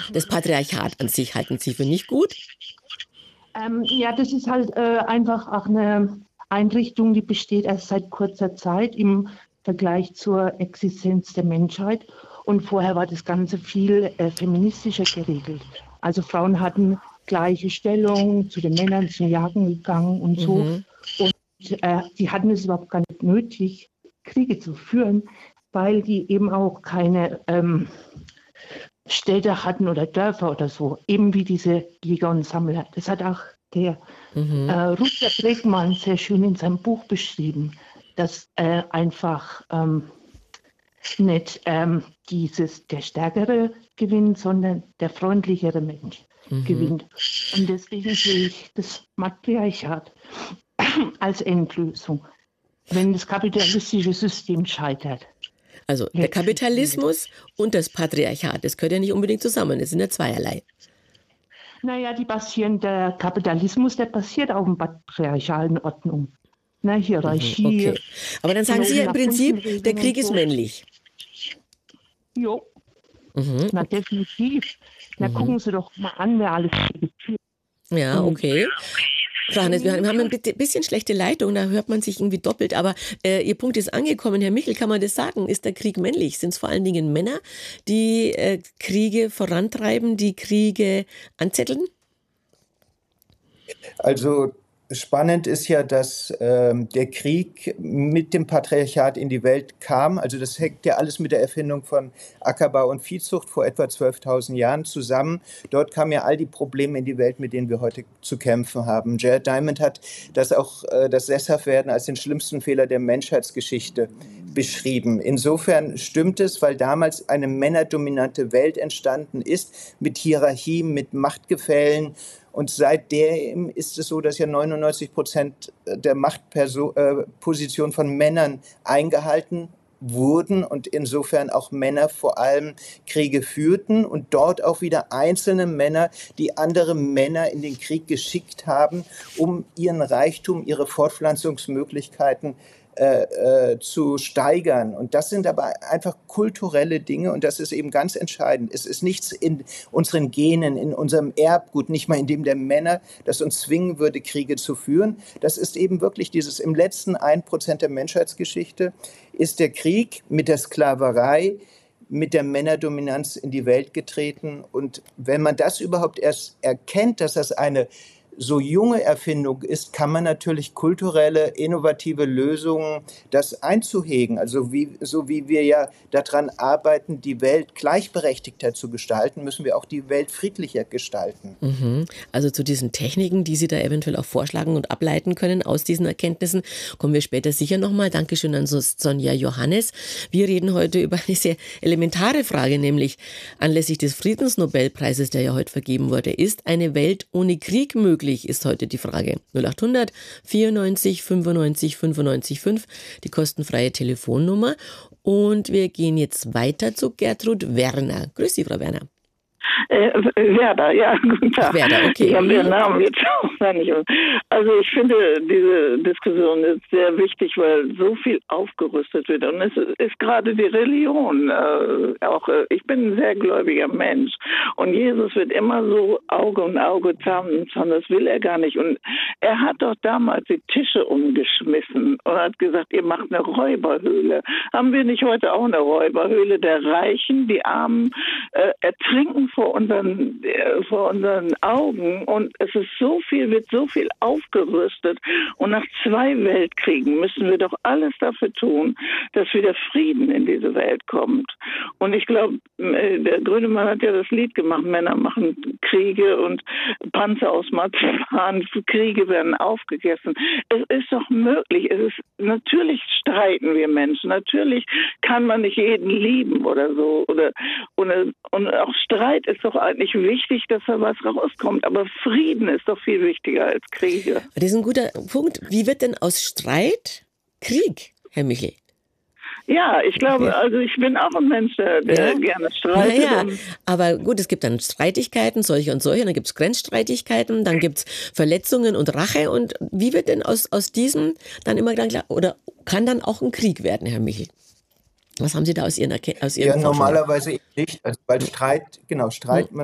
Das Patriarchat an sich halten Sie für nicht gut? Ja, das ist halt einfach auch eine Einrichtung, die besteht erst seit kurzer Zeit im Vergleich zur Existenz der Menschheit. Und vorher war das Ganze viel feministischer geregelt. Also Frauen hatten gleiche Stellung zu den Männern, zum Jagen gegangen und so. Mhm. Und die hatten es überhaupt gar nicht nötig, Kriege zu führen, weil die eben auch keine Städte hatten oder Dörfer oder so, eben wie diese Jäger und Sammler. Das hat auch der Rutger Bregmann sehr schön in seinem Buch beschrieben, dass einfach nicht der Stärkere gewinnt, sondern der freundlichere Mensch gewinnt. Und deswegen sehe ich das Matriarchat als Endlösung, wenn das kapitalistische System scheitert. Also der Kapitalismus und das Patriarchat, das gehört ja nicht unbedingt zusammen, das sind ja zweierlei. Naja, der Kapitalismus, der basiert auf einer patriarchalen Ordnung. Na, Hierarchie. Okay. Aber dann sagen Sie ja im Prinzip, der Krieg ist männlich. Jo. Na, definitiv. Na, gucken Sie doch mal an, wer alles Kriege führt. Ja, okay. Frau Hannes, wir haben ein bisschen schlechte Leitung, da hört man sich irgendwie doppelt, aber Ihr Punkt ist angekommen. Herr Michel, kann man das sagen? Ist der Krieg männlich? Sind es vor allen Dingen Männer, die Kriege vorantreiben, die Kriege anzetteln? Also spannend ist ja, dass der Krieg mit dem Patriarchat in die Welt kam. Also das hängt ja alles mit der Erfindung von Ackerbau und Viehzucht vor etwa 12.000 Jahren zusammen. Dort kamen ja all die Probleme in die Welt, mit denen wir heute zu kämpfen haben. Jared Diamond hat das auch das Sesshaftwerden als den schlimmsten Fehler der Menschheitsgeschichte beschrieben. Insofern stimmt es, weil damals eine männerdominante Welt entstanden ist, mit Hierarchie, mit Machtgefällen. Und seitdem ist es so, dass ja 99% der Machtposition von Männern eingehalten wurden und insofern auch Männer vor allem Kriege führten und dort auch wieder einzelne Männer, die andere Männer in den Krieg geschickt haben, um ihren Reichtum, ihre Fortpflanzungsmöglichkeiten zu steigern. Und das sind aber einfach kulturelle Dinge und das ist eben ganz entscheidend. Es ist nichts in unseren Genen, in unserem Erbgut, nicht mal in dem der Männer, das uns zwingen würde, Kriege zu führen. Das ist eben wirklich dieses im letzten 1% der Menschheitsgeschichte ist der Krieg mit der Sklaverei, mit der Männerdominanz in die Welt getreten. Und wenn man das überhaupt erst erkennt, dass das eine so junge Erfindung ist, kann man natürlich kulturelle, innovative Lösungen, das einzuhegen. Also so wie wir ja daran arbeiten, die Welt gleichberechtigter zu gestalten, müssen wir auch die Welt friedlicher gestalten. Also zu diesen Techniken, die Sie da eventuell auch vorschlagen und ableiten können aus diesen Erkenntnissen, kommen wir später sicher nochmal. Dankeschön an Sonja Johannes. Wir reden heute über eine sehr elementare Frage, nämlich anlässlich des Friedensnobelpreises, der ja heute vergeben wurde. Ist eine Welt ohne Krieg möglich? Ist heute die Frage. 0800 94 95 95 5, die kostenfreie Telefonnummer. Und wir gehen jetzt weiter zu Gertrud Werner. Grüß Sie, Frau Werner. Werder, ja, guten Tag. Werder, okay. Ich habe Ihren Namen jetzt auch nicht. Also ich finde diese Diskussion ist sehr wichtig, weil so viel aufgerüstet wird. Und es ist gerade die Religion. Ich bin ein sehr gläubiger Mensch. Und Jesus wird immer so Auge um Auge, Zahn um Zahn. Das will er gar nicht. Und er hat doch damals die Tische umgeschmissen und hat gesagt, ihr macht eine Räuberhöhle. Haben wir nicht heute auch eine Räuberhöhle der Reichen? Die Armen ertrinken vor unseren Augen und wird so viel aufgerüstet und nach 2 Weltkriegen müssen wir doch alles dafür tun, dass wieder Frieden in diese Welt kommt. Und ich glaube, der Grönemeyer hat ja das Lied gemacht, Männer machen Kriege und Panzer aus Marzipan, Kriege werden aufgegessen. Es ist doch möglich, natürlich streiten wir Menschen, natürlich kann man nicht jeden lieben oder so, und auch Streit ist doch eigentlich wichtig, dass da was rauskommt. Aber Frieden ist doch viel wichtiger als Kriege. Das ist ein guter Punkt. Wie wird denn aus Streit Krieg, Herr Michel? Ja, ich glaube, also ich bin auch ein Mensch, der gerne streitet. Ja, aber gut, es gibt dann Streitigkeiten, solche und solche, dann gibt es Grenzstreitigkeiten, dann gibt es Verletzungen und Rache. Und wie wird denn aus diesem dann immer dann klar, oder kann dann auch ein Krieg werden, Herr Michel? Was haben Sie da aus Ihren Ja, normalerweise nicht, also weil Streit